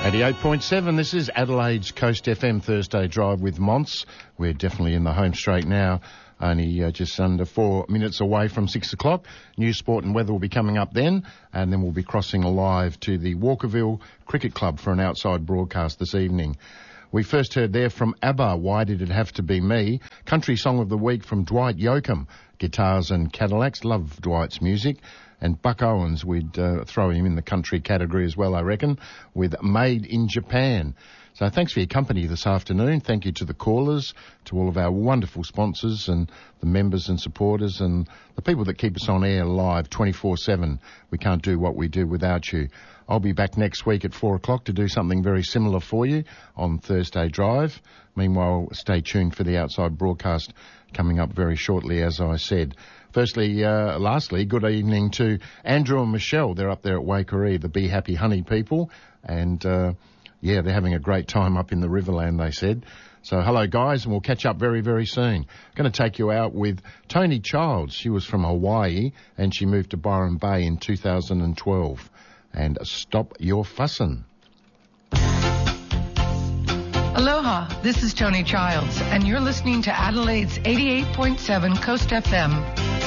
88.7, this is Adelaide's Coast FM Thursday Drive with Monts. We're definitely in the home straight now, only just under 4 minutes away from 6 o'clock. News, sport and weather will be coming up then, and then we'll be crossing live to the Walkerville Cricket Club for an outside broadcast this evening. We first heard there from ABBA, Why Did It Have to Be Me? Country Song of the Week from Dwight Yoakam, Guitars and Cadillacs. Love Dwight's music. And Buck Owens, we'd throw him in the country category as well, I reckon, with Made in Japan. So thanks for your company this afternoon. Thank you to the callers, to all of our wonderful sponsors and the members and supporters and the people that keep us on air live 24/7. We can't do what we do without you. I'll be back next week at 4 o'clock to do something very similar for you on Thursday Drive. Meanwhile, stay tuned for the outside broadcast coming up very shortly, as I said. Lastly, good evening to Andrew and Michelle. They're up there at Waikerie, the Be Happy Honey people. And, they're having a great time up in the Riverland, they said. So hello, guys, and we'll catch up very, very soon. I'm going to take you out with Tony Childs. She was from Hawaii, and she moved to Byron Bay in 2012. And Stop Your Fussin'. Aloha, this is Tony Childs, and you're listening to Adelaide's 88.7 Coast FM.